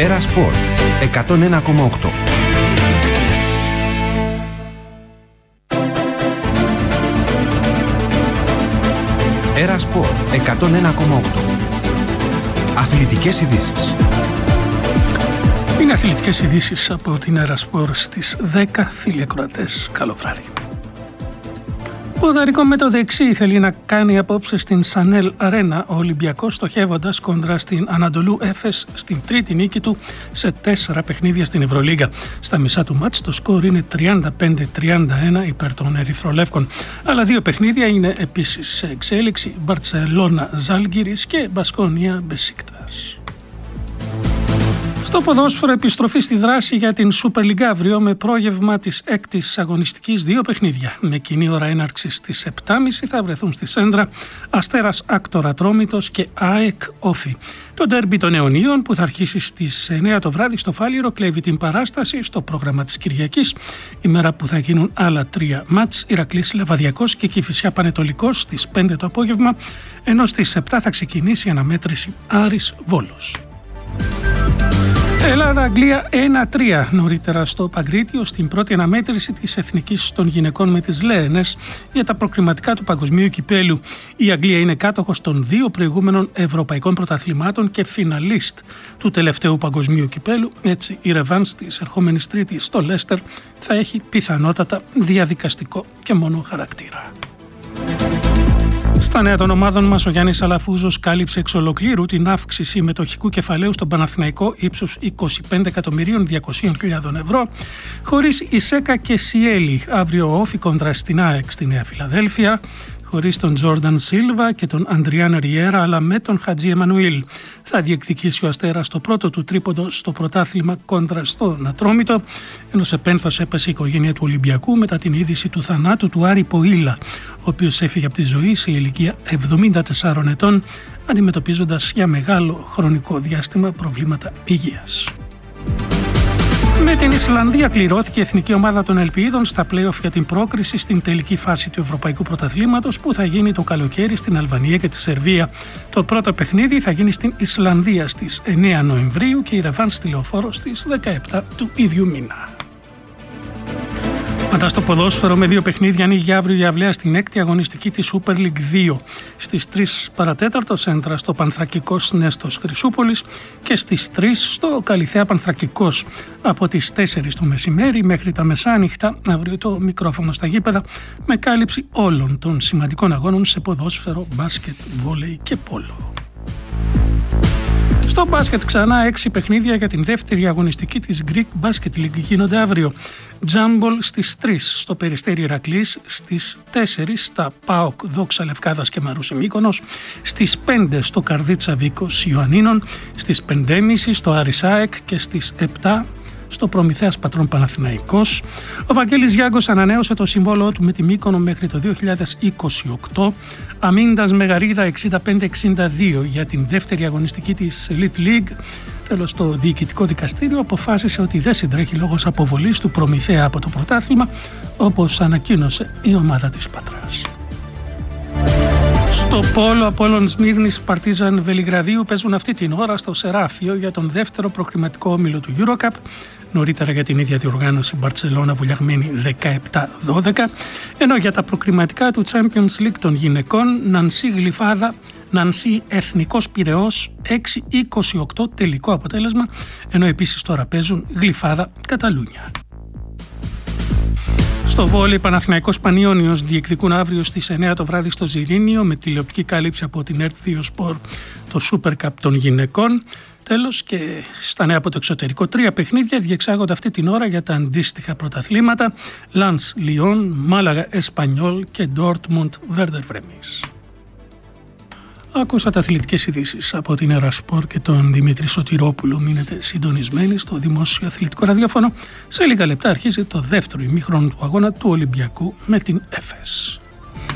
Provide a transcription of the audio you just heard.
Έρα Σπορ 101,8. Έρα Σπορ 101,8. Αθλητικές ειδήσεις. Είναι αθλητικές ειδήσεις από την Έρα Σπορ στις 10. Φίλοι ακροατές, καλό βράδυ. Ποδαρικό με το δεξί θέλει να κάνει απόψε στην Σανέλ Αρένα ο Ολυμπιακός, στοχεύοντας κόντρα στην Ανατολού Έφες στην τρίτη νίκη του σε 4 παιχνίδια στην Ευρωλίγκα. Στα μισά του μάτς το σκορ είναι 35-31 υπέρ των Ερυθρολεύκων. Άλλα 2 παιχνίδια είναι επίσης σε εξέλιξη: Μπαρτσελώνα Ζάλγκιρις και Μπασκόνια Μπεσίκτας. Στο ποδόσφαιρο, επιστροφή στη δράση για την Super League αύριο με πρόγευμα της 6ης αγωνιστικής 2 παιχνίδια. Με κοινή ώρα έναρξης στις 7.30 θα βρεθούν στη Σέντρα Αστέρας Άκτορ Ατρόμητος και ΑΕΚ Όφη. Το ντέρμπι των Αιωνίων που θα αρχίσει στις 9 το βράδυ στο Φάληρο κλέβει την παράσταση στο πρόγραμμα της Κυριακής, ημέρα που θα γίνουν άλλα 3 μάτς: Ηρακλής Λεβαδιακός και Κηφισιά Πανετολικός στις 5 το απόγευμα, ενώ στις 7 θα ξεκινήσει η αναμέτρηση Άρης Βόλος. Ελλάδα-Αγγλία 1-3 νωρίτερα στο Παγκρίτιο στην πρώτη αναμέτρηση της Εθνικής των Γυναικών με τις Λέενες για τα προκριματικά του Παγκοσμίου Κυπέλου. Η Αγγλία είναι κάτοχος των 2 προηγούμενων ευρωπαϊκών πρωταθλημάτων και φιναλίστ του τελευταίου Παγκοσμίου Κυπέλου. Έτσι, η ρεβάνς της ερχόμενης Τρίτης στο Λέστερ θα έχει πιθανότατα διαδικαστικό και μόνο χαρακτήρα. Στα νέα των ομάδων μας, ο Γιάννης Αλαφούζος κάλυψε εξ ολοκλήρου την αύξηση μετοχικού κεφαλαίου στον Παναθηναϊκό ύψους 25.200.000 ευρώ, χωρίς Ισέκα και Σιέλι. Αύριο ο Όφη κόντρα στην ΑΕΚ στη Νέα Φιλαδέλφια, χωρίς τον Τζόρνταν Σίλβα και τον Αντριάν Ριέρα, αλλά με τον Χατζή Εμμανουήλ. Θα διεκδικήσει ο Αστέρας το πρώτο του τρίποντο στο πρωτάθλημα κόντρα στον Ατρόμητο, ενώ σε πένθος έπεσε η οικογένεια του Ολυμπιακού μετά την είδηση του θανάτου του Άρη Ποήλα, ο οποίος έφυγε από τη ζωή σε ηλικία 74 ετών, αντιμετωπίζοντας για μεγάλο χρονικό διάστημα προβλήματα υγείας. Με την Ισλανδία κληρώθηκε η εθνική ομάδα των Ελπίδων στα play-off για την πρόκριση στην τελική φάση του Ευρωπαϊκού Πρωταθλήματος που θα γίνει το καλοκαίρι στην Αλβανία και τη Σερβία. Το πρώτο παιχνίδι θα γίνει στην Ισλανδία στις 9 Νοεμβρίου και η ρεβάνς στη Λεωφόρο στις 17 του ίδιου μήνα. Μετά στο ποδόσφαιρο, με 2 παιχνίδια ανοίγει αύριο η αυλαία στην 6η αγωνιστική της Super League 2. Στις 3 παρατέταρτο Σέντρα στο Πανθρακικός Νέστος Χρυσούπολης και στις 3 στο Καλιθέα Πανθρακικός. Από τις 4 το μεσημέρι μέχρι τα μεσάνυχτα αύριο το μικρόφωνο στα γήπεδα με κάλυψη όλων των σημαντικών αγώνων σε ποδόσφαιρο, μπάσκετ, βόλεϊ και πόλο. Στο μπάσκετ ξανά 6 παιχνίδια για την δεύτερη αγωνιστική της Greek Basket League γίνονται αύριο. Τζάμπολ στις 3 στο Περιστέρι Ηρακλής, στις 4 στα ΠΑΟΚ Δόξα Λευκάδας και Μαρούσι Μύκονος, στις 5 στο Καρδίτσα Βίκος Ιωαννίνων, στις 5.30 στο Άρης ΑΕΚ και στις 7 στο Προμηθέας Πατρών Παναθηναϊκός. Ο Βαγγέλης Γιάγκος ανανέωσε το συμβόλαιό του με τη Μύκονο μέχρι το 2028, αμήνοντας Μεγαρίδα 65-62 για την δεύτερη αγωνιστική της Elite League. Τέλος, το διοικητικό δικαστήριο αποφάσισε ότι δεν συντρέχει λόγος αποβολής του Προμηθέα από το πρωτάθλημα, όπως ανακοίνωσε η ομάδα της Πατράς. Στο πόλο, Απόλλων Σμύρνης Παρτίζαν Βελιγραδίου παίζουν αυτή την ώρα στο Σεράφιο για τον δεύτερο προκριματικό όμιλο του EuroCup. Νωρίτερα για την ίδια διοργάνωση Μπαρτσελώνα βουλιαγμένη 17-12, ενώ για τα προκριματικά του Champions League των γυναικών Νανσί Γλυφάδα, Νανσί Εθνικός Πειραιώς 6-28 τελικό αποτέλεσμα, ενώ επίσης τώρα παίζουν Γλυφάδα Καταλούνια. Στο βόλεϊ, Παναθηναϊκός Πανιώνιος διεκδικούν αύριο στις 9 το βράδυ στο Ζιρήνιο με τηλεοπτική κάλυψη από την ΕΡΤ2 Sport το Super Cup των γυναικών. Τέλος, και στα νέα από το εξωτερικό 3 παιχνίδια διεξάγονται αυτή την ώρα για τα αντίστοιχα πρωταθλήματα: Λανς Λιόν, Μάλαγα Εσπανιόλ και Ντόρτμουντ Βέρντερ Βρέμις. Ακούσατε αθλητικές ειδήσεις από την Έρα Σπορ και τον Δημήτρη Σωτηρόπουλο. Μείνετε συντονισμένοι στο δημόσιο αθλητικό ραδιόφωνο. Σε λίγα λεπτά αρχίζει το δεύτερο ημίχρονο του αγώνα του Ολυμπιακού με την Έφες.